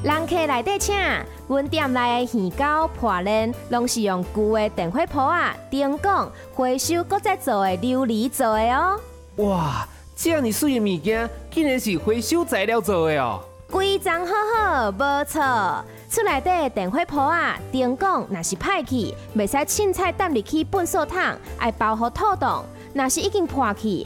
人客内底请，阮店内的鱼糕、破链，拢是用旧的电火煲啊、灯管回收搁再做的琉璃做的哦。 哇，这么水的物件，竟然是回收材料做的哦！ 规装好好，无错。厝内底的电火煲啊、灯管若是歹去，袂使凊彩抌入去粪扫桶，爱包好透洞。若是已经破去，